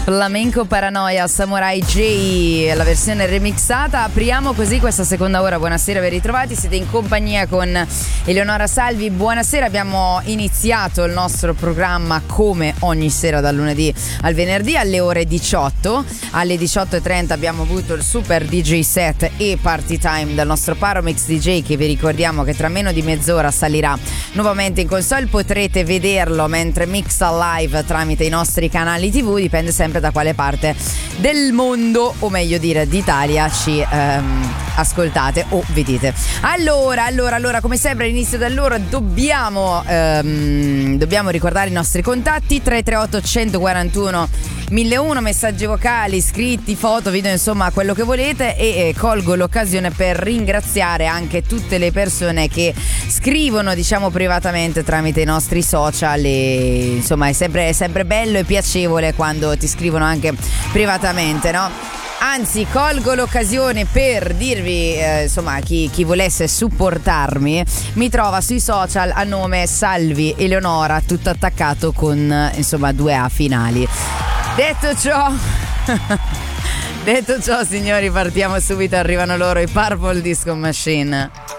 Flamenco Paranoia, Samurai J, la versione remixata. Apriamo così questa seconda ora. Buonasera, ben ritrovati. Siete in compagnia con Eleonora Salvi. Buonasera, abbiamo iniziato il nostro programma come ogni sera dal lunedì al venerdì alle ore 18. Alle 18.30 abbiamo avuto il super DJ set e party time dal nostro Paromix DJ, che vi ricordiamo che tra meno di mezz'ora salirà nuovamente in console. Potrete vederlo mentre mixa live tramite i nostri canali TV, dipende sempre da quale parte del mondo, o meglio dire d'Italia, ci ascoltate o vedete. Allora, come sempre all'inizio dell'ora dobbiamo ricordare i nostri contatti: 338 141 1001, messaggi vocali, scritti, foto, video, insomma quello che volete. E colgo l'occasione per ringraziare anche tutte le persone che scrivono, diciamo, privatamente tramite i nostri social. E insomma è sempre bello e piacevole quando ti scrivono anche privatamente, no? Anzi, colgo l'occasione per dirvi, insomma, chi volesse supportarmi mi trova sui social a nome Salvi Eleonora, tutto attaccato con, insomma, 2 A finali. Detto ciò, signori, partiamo subito. Arrivano loro, i Purple Disco Machine.